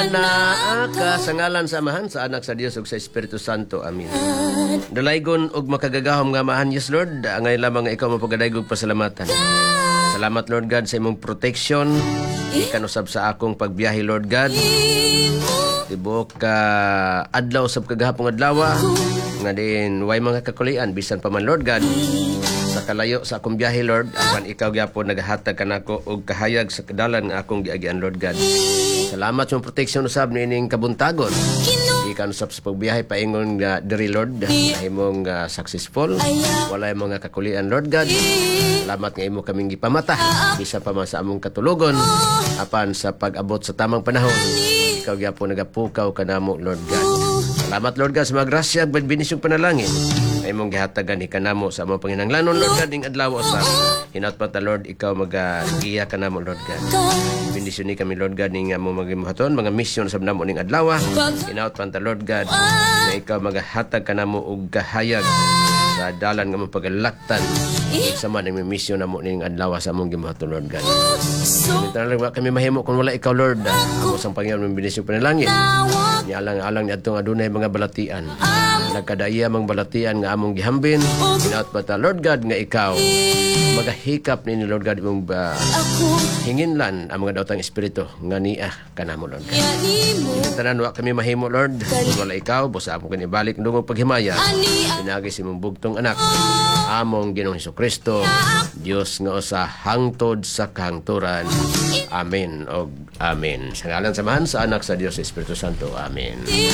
naa sa ngalan sa Amahan, sa Anak, sa Dios ug sa Espiritu Santo. Amen. Dalaygon og makagagahom nga Amahan, yes Lord, angay lamang nga ikaw mapagadayog og pasalamatan. Salamat Lord God sa imong protection, ikan usab sa akong pagbiyahe Lord God. Tibok ka adlaw sab kagahapong adlaw nga din way mga kakulian bisan pa man Lord God. Sa kalayo sa akong biyahe Lord, apan ikaw gyapon nagahatag kanako og kahayag sa kadalan nga akong giagian Lord God. Salamat sa protection usab nining kabuntagon. Ikan usab sa pagbiyahe paingon nga diri Lord, imong successful, walay mga kakulian Lord God. Salamat nga imo kaming gipamata bisan pa man sa among katulugon, apan sa pag-abot sa tamang panahon ikaw gyapon nagapukaw kanamo Lord God. Salamat Lord God sa mga grasya ug benisyong panalangin ay mong gihatagan ikanamo sa among panginahanglanon Lord God ning adlaw sa hinaut pa ta Lord ikaw mag-giya kanamo Lord God. Bendisyon ni kami Lord God ning among magimuhaton mga mission sa namo ning adlaw. Hinaut pa ta Lord God na ikaw maghatag kanamo og kahayag sa dalan nga among pagalaktan sa man ning mission namo ning adlaw sa among gimuhaton Lord God. Talaga kami mahimo kung wala ikaw Lord. Amo sang Panginoon bendisyon panalangin. Ni alang-alang ni adtong adunay mga balatian. Nagkadaya mang balatian nga among gihambin. Hinaut pa ta Lord God nga ikaw magahikap ni Lord God imong hinginlan ang mga daotang espiritu nga niya kanamo Lord God. Tanan wa kami mahimo Lord kung wala ikaw busa among kanibalik ndungog paghimaya. Pinagi si mong bugtong anak among Ginoong Hesukristo, Dios nga usa hangtod sa kahangturan. Amen og amen. Sa ngalan sa Amahan, sa Anak, sa Dios, sa Espiritu Santo. Amen.